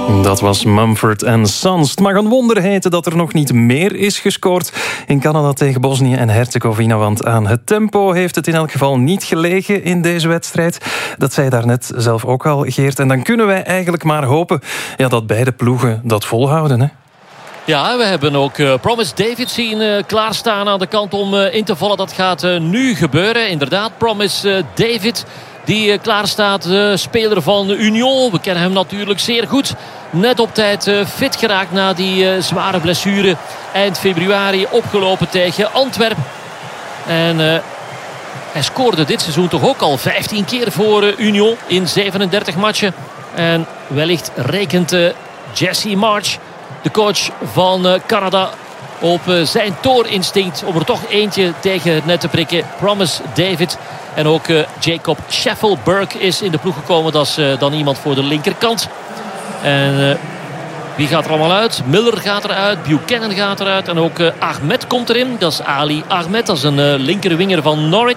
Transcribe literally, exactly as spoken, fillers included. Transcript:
Dat was Mumford and Sons. Het mag een wonder heten dat er nog niet meer is gescoord in Canada tegen Bosnië en Herzegovina, want aan het tempo heeft het in elk geval niet gelegen in deze wedstrijd. Dat zei daarnet zelf ook al, Geert. En dan kunnen wij eigenlijk maar hopen ja, dat beide ploegen dat volhouden, hè? Ja, we hebben ook uh, Promise David zien uh, klaarstaan aan de kant om uh, in te vallen. Dat gaat uh, nu gebeuren. Inderdaad, Promise uh, David die uh, klaarstaat. Uh, speler van Union. We kennen hem natuurlijk zeer goed. Net op tijd uh, fit geraakt na die uh, zware blessure. Eind februari opgelopen tegen Antwerpen. En uh, hij scoorde dit seizoen toch ook al vijftien keer voor uh, Union in zevenendertig matchen. En wellicht rekent uh, Jesse Marsch, de coach van uh, Canada, op uh, zijn toorinstinct om er toch eentje tegen het net te prikken. Promise David. En ook uh, Jacob Scheffelberg is in de ploeg gekomen. Dat is uh, dan iemand voor de linkerkant. En uh, wie gaat er allemaal uit? Miller gaat eruit. Buchanan gaat eruit. En ook uh, Ahmed komt erin. Dat is Ali Ahmed. Dat is een uh, linkerwinger van Norwich.